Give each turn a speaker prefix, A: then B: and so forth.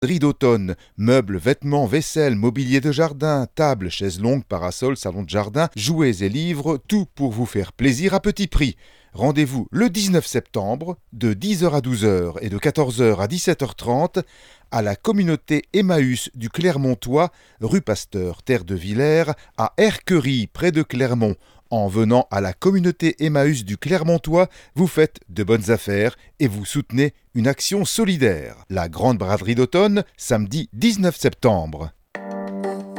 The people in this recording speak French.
A: Riz d'automne, meubles, vêtements, vaisselle, mobilier de jardin, tables, chaises longues, parasols, salon de jardin, jouets et livres, tout pour vous faire plaisir à petit prix. Rendez-vous le 19 septembre de 10 h à 12 h et de 14 h à 17 h 30 à la communauté Emmaüs du Clermontois, rue Pasteur, terre de Villers, à Erquerie, près de Clermont. En venant à la communauté Emmaüs du Clermontois, vous faites de bonnes affaires et vous soutenez une action solidaire. La grande braderie d'automne, samedi 19 septembre.